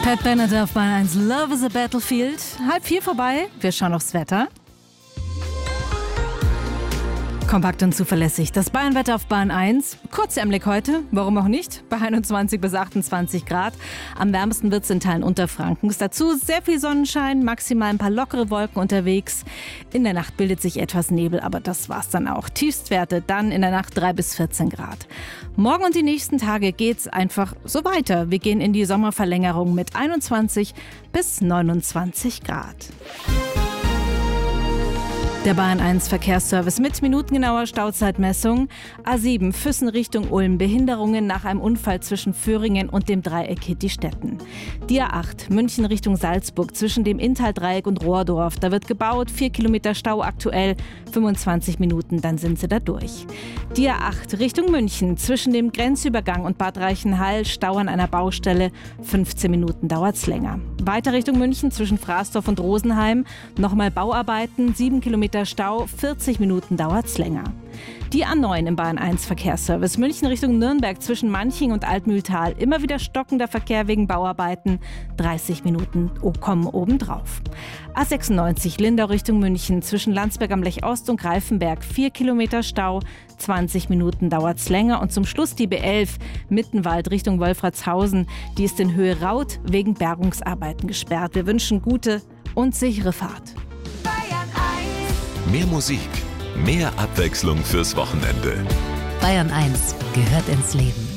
Pat Benatar auf Bahn 1, Love is a Battlefield. 3:30 vorbei, wir schauen aufs Wetter. Kompakt und zuverlässig. Das Bayernwetter auf Bahn 1. Kurzärmelig heute, warum auch nicht? Bei 21 bis 28 Grad. Am wärmsten wird es in Teilen Unterfrankens. Dazu sehr viel Sonnenschein, maximal ein paar lockere Wolken unterwegs. In der Nacht bildet sich etwas Nebel, aber das war's dann auch. Tiefstwerte dann in der Nacht 3 bis 14 Grad. Morgen und die nächsten Tage geht's einfach so weiter. Wir gehen in die Sommerverlängerung mit 21 bis 29 Grad. Der Bahn 1 Verkehrsservice mit minutengenauer Stauzeitmessung. A7 Füssen Richtung Ulm. Behinderungen nach einem Unfall zwischen Föhringen und dem Dreieck Hitti-Stetten. Die A8 München Richtung Salzburg zwischen dem Inntal-Dreieck und Rohrdorf. Da wird gebaut, 4 Kilometer Stau aktuell, 25 Minuten, dann sind sie da durch. Die A8 Richtung München zwischen dem Grenzübergang und Bad Reichenhall. Stau an einer Baustelle, 15 Minuten dauert's länger. Weiter Richtung München zwischen Fraßdorf und Rosenheim. Nochmal Bauarbeiten, 7 Kilometer Stau, 40 Minuten dauert's länger. Die A9 im Bahn 1 Verkehrsservice München Richtung Nürnberg zwischen Manching und Altmühltal. Immer wieder stockender Verkehr wegen Bauarbeiten. 30 Minuten kommen obendrauf. A96 Lindau Richtung München zwischen Landsberg am Lech Ost und Greifenberg. 4 Kilometer Stau, 20 Minuten dauert's länger. Und zum Schluss die B11 Mittenwald Richtung Wolfratshausen. Die ist in Höhe Raut wegen Bergungsarbeiten gesperrt. Wir wünschen gute und sichere Fahrt. Mehr Musik, mehr Abwechslung fürs Wochenende. Bayern 1 gehört ins Leben.